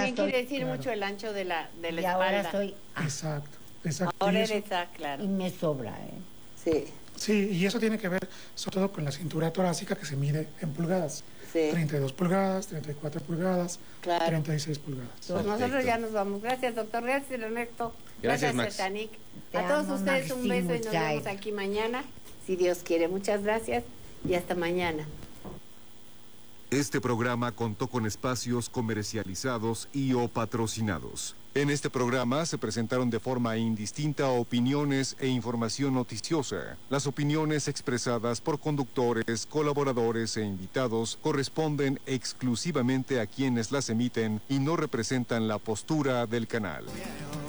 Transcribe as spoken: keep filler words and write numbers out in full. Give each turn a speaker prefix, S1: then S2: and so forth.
S1: también
S2: soy,
S1: quiere decir
S2: claro.
S1: mucho el ancho de la, de la
S2: y
S1: espalda.
S2: ahora soy A.
S3: Exacto, exacto.
S1: Ahora
S3: Y eso-
S1: eres A, claro.
S2: Y me sobra, ¿eh?
S1: Sí,
S3: Sí, y eso tiene que ver sobre todo con la cintura torácica que se mide en pulgadas.
S1: sí.
S3: treinta y dos pulgadas, treinta y cuatro pulgadas,
S1: Claro.
S3: treinta y seis pulgadas.
S1: Pues nosotros ya nos vamos. Gracias, doctor. Gracias, Ernesto.
S4: Gracias, Max.
S1: Titanic.
S2: Te
S1: A todos
S2: amo,
S1: ustedes un
S2: Maxine
S1: beso y nos
S2: Muchaid.
S1: vemos aquí mañana, si Dios quiere. Muchas gracias y hasta mañana.
S5: Este programa contó con espacios comercializados y o patrocinados. En este programa se presentaron de forma indistinta opiniones e información noticiosa. Las opiniones expresadas por conductores, colaboradores e invitados corresponden exclusivamente a quienes las emiten y no representan la postura del canal.